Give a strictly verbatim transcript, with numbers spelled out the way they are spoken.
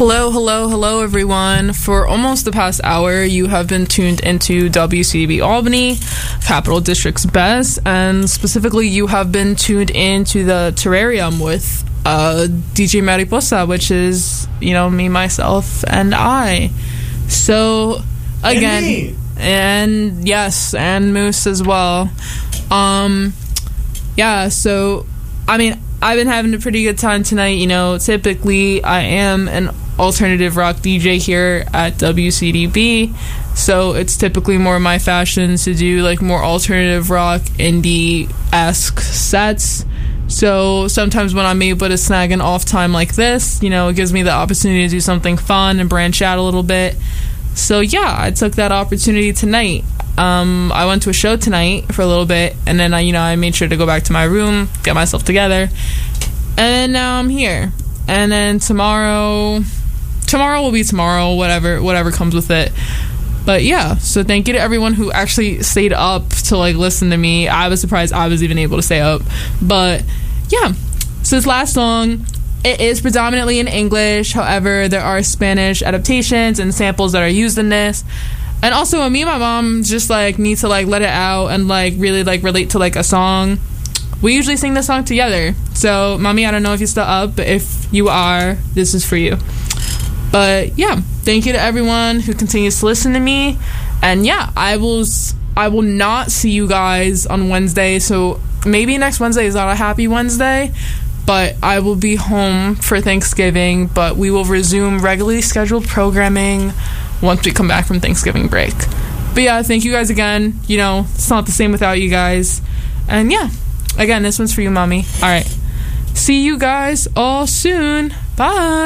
Hello, hello, hello, everyone. For almost the past hour, you have been tuned into W C D B Albany, Capital District's best, and specifically, you have been tuned into the Terrarium with uh, D J Mariposa, which is, you know, me, myself, and I. So, again, and, and yes, and Moose as well. Um, yeah, so, I mean, I've been having a pretty good time tonight. You know, typically I am an alternative rock D J here at W C D B, so it's typically more my fashion to do like more alternative rock, indie-esque sets. So sometimes when I'm able to snag an off time like this, you know, it gives me the opportunity to do something fun and branch out a little bit. So yeah, I took that opportunity tonight. Um, I went to a show tonight for a little bit, and then I, you know, I made sure to go back to my room, get myself together, and then now I'm here. And then tomorrow, tomorrow will be tomorrow, whatever, whatever comes with it. But yeah, so thank you to everyone who actually stayed up to like listen to me. I was surprised I was even able to stay up. But yeah, so this last song, it is predominantly in English. However, there are Spanish adaptations and samples that are used in this. And also, me and my mom just like need to like let it out and like really like relate to like a song. We usually sing this song together. So, mommy, I don't know if you're still up, but if you are, this is for you. But yeah, thank you to everyone who continues to listen to me. And yeah, I will I will not see you guys on Wednesday. So maybe next Wednesday is not a happy Wednesday, but I will be home for Thanksgiving. But we will resume regularly scheduled programming once we come back from Thanksgiving break. But yeah, thank you guys again. You know, it's not the same without you guys. And yeah, again, this one's for you, mommy. All right. See you guys all soon. Bye.